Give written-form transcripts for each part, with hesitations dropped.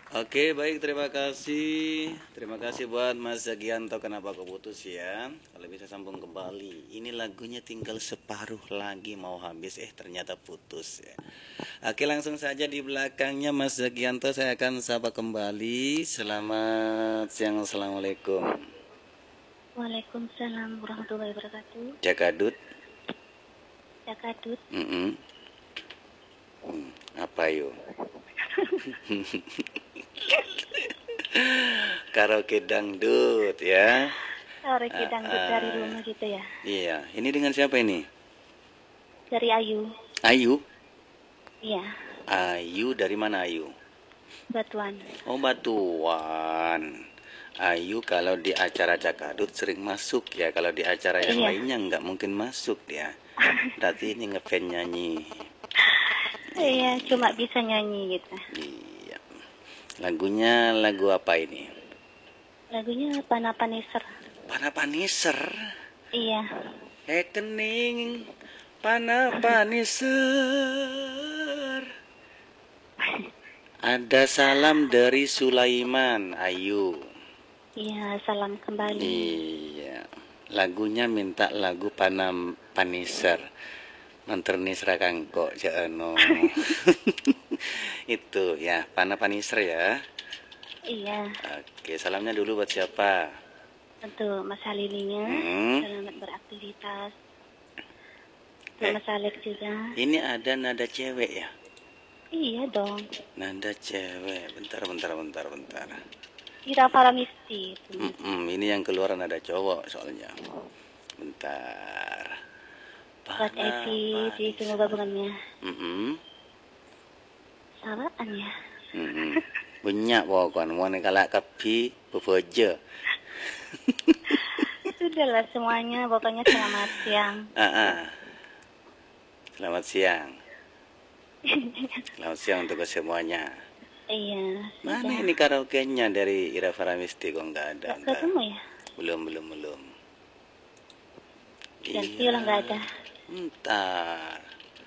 Oke, baik, terima kasih. Terima kasih buat Mas Zagianto, kenapa kau putus ya. Kalau bisa sambung kembali. Ini lagunya tinggal separuh lagi mau habis, ternyata putus ya. Oke, langsung saja di belakangnya Mas Zagianto saya akan sapa kembali. Selamat siang, Assalamualaikum. Waalaikumsalam warahmatullahi wabarakatuh. Jakadut. Jakadut. Mm-mm. Apa yuk? Karaoke dangdut ya. Karaoke dangdut dari rumah gitu ya. Iya, ini dengan siapa ini? Dari Ayu. Ayu. Iya, Ayu dari mana Ayu? Batuan. Oh, Batuan. Ayu kalau di acara Cakadut sering masuk ya. Kalau di acara yang Iya. lainnya nggak mungkin masuk dia. Berarti ini ngefans nyanyi. Iya, cuma bisa nyanyi gitu. Iya. Lagunya lagu apa ini? Lagunya Panapaniser. Panapaniser. Iya. Kening Panapaniser. Ada salam dari Sulaiman, Ayu. Iya, salam kembali. Iya. Lagunya minta lagu Paniser. Manternis rakangko jaano. Itu ya, Paniser ya. Iya. Oke, salamnya dulu buat siapa? Untuk Mas Halilinya, selamat beraktivitas. Untuk Mas Alex juga. Ini ada nada cewek ya? Iya dong. Nada cewek. Bentar. Ira Paramisti. Ini yang keluar nada cowok soalnya. Bentar. Buat Evi di tunggu gabungannya. Apaan ya? Banyak pokoknya. Mau kalak kapi bebeja. Sudahlah semuanya, pokoknya selamat siang. Selamat siang. Selamat siang untuk semuanya. Iya. Mana ini karaoke-nya dari Ira Faramisti kok nggak ada? Nggak ketemu ya? Belum. Ganti lah nggak ada. Entar.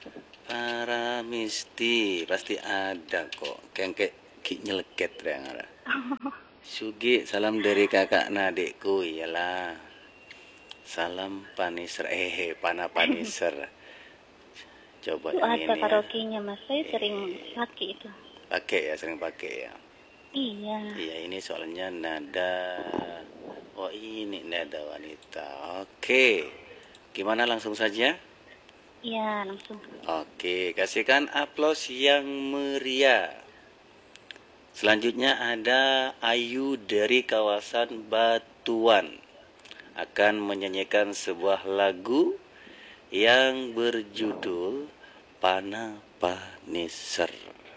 Faramisti pasti ada kok. Kengkek nyeleket yang ada. Sugi, salam dari kakak nadikku, iyalah. Salam Paniser, Panapaniser. Coba Itu yang ada ini karaoke-nya mas, saya sering pakai itu. Sering pakai ya. Iya. Iya, ini soalnya nada. Oh, ini nada wanita. Oke. Gimana langsung saja? Iya, langsung. Oke, kasihkan aplaus yang meriah. Selanjutnya ada Ayu dari kawasan Batuan akan menyanyikan sebuah lagu yang berjudul Panapaniser.